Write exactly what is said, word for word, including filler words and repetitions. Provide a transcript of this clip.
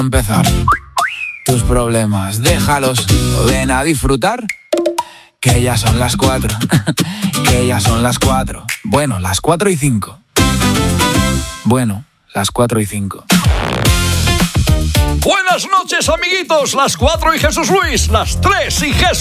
Empezar. Tus problemas, déjalos. Ven a disfrutar. Que ya son las cuatro. Que ya son las cuatro. Bueno, las cuatro y cinco. Bueno, las cuatro y cinco. Buenas noches, amiguitos. Las cuatro y Jesús Luis. Las tres y Jesús